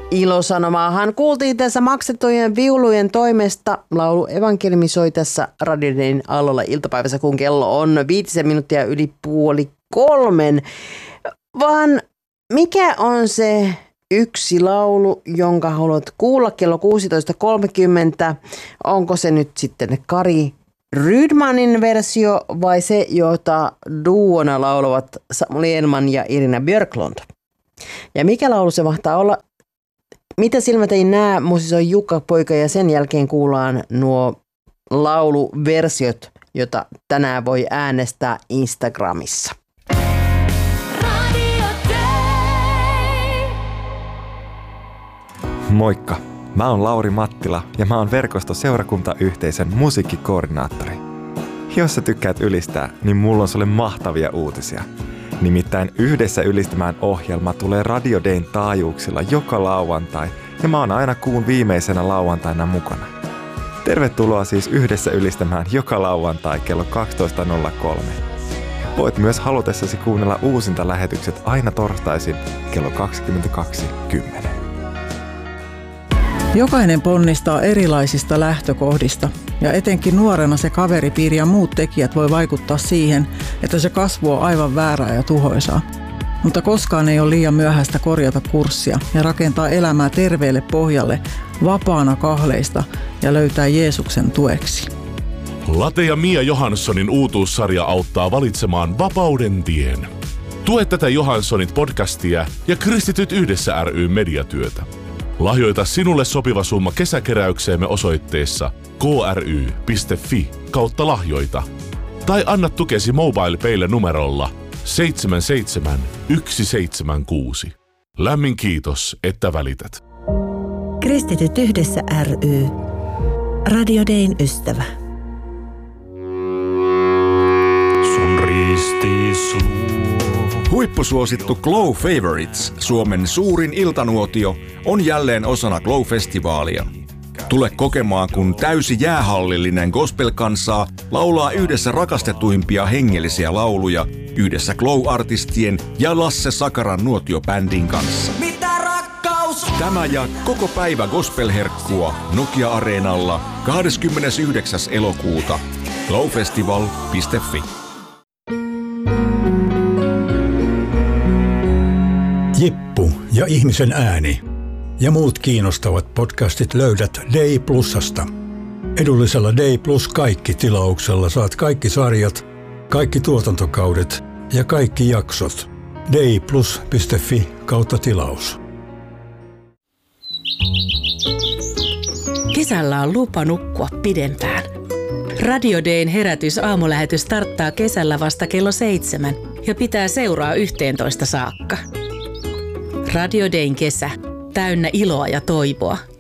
Ilosanomaahan kuultiin tässä maksettujen viulujen toimesta. Laulu evankeliumi soi tässä Radio Dayn allolla iltapäivässä, kun kello on 5 minuuttia yli 2:30. Vaan mikä on se yksi laulu, jonka haluat kuulla kello 16.30? Onko se nyt sitten Kari Rydmanin versio vai se, jota duona laulavat Samuli Elman ja Irina Björklund? Ja mikä laulu se mahtaa olla? Mitä silmät ei näe, musisoi Jukka Poika, ja sen jälkeen kuullaan nuo lauluversiot, jota tänään voi äänestää Instagramissa. Moikka, mä oon Lauri Mattila ja mä oon verkostoseurakuntayhteisön musiikkikoordinaattori. Jos sä tykkäät ylistää, niin mulla on sulle mahtavia uutisia. Nimittäin Yhdessä ylistämään -ohjelma tulee Radio Dayn taajuuksilla joka lauantai ja mä oon aina kuun viimeisenä lauantaina mukana. Tervetuloa siis Yhdessä ylistämään joka lauantai kello 12.03. Voit myös halutessasi kuunnella uusinta lähetykset aina torstaisin kello 22.10. Jokainen ponnistaa erilaisista lähtökohdista ja etenkin nuorena se kaveripiiri ja muut tekijät voi vaikuttaa siihen, että se kasvu on aivan väärää ja tuhoisaa. Mutta koskaan ei ole liian myöhäistä korjata kurssia ja rakentaa elämää terveelle pohjalle, vapaana kahleista ja löytää Jeesuksen tueksi. Late ja Mia Johanssonin uutuussarja auttaa valitsemaan vapauden tien. Tue tätä Johanssonit podcastia ja Kristityt yhdessä ry mediatyötä. Lahjoita sinulle sopiva summa kesäkeräykseemme osoitteessa kry.fi/lahjoita. Tai anna tukesi MobilePaylle numerolla 77176. Lämmin kiitos, että välität. Kristityt yhdessä ry. Radio Dayn ystävä. Sun ristis luo. Huippusuosittu Glow Favorites, Suomen suurin iltanuotio, on jälleen osana Glow-festivaalia. Tule kokemaan, kun täysi jäähallillinen gospel-kansaa laulaa yhdessä rakastetuimpia hengellisiä lauluja yhdessä Glow-artistien ja Lasse Sakaran nuotiobändin kanssa. Mitä rakkaus on? Tämä ja koko päivä gospel-herkkua Nokia-areenalla 29. elokuuta. glowfestival.fi. Jippu ja ihmisen ääni ja muut kiinnostavat podcastit löydät Day Plusasta. Edullisella Day Plus kaikki -tilauksella saat kaikki sarjat, kaikki tuotantokaudet ja kaikki jaksot. dayplus.fi/tilaus. Kesällä on lupa nukkua pidempään. Radio Dayn herätys-aamulähetys starttaa kesällä vasta kello 7 ja pitää seuraa 11 saakka. Radio Dayn kesä, täynnä iloa ja toivoa.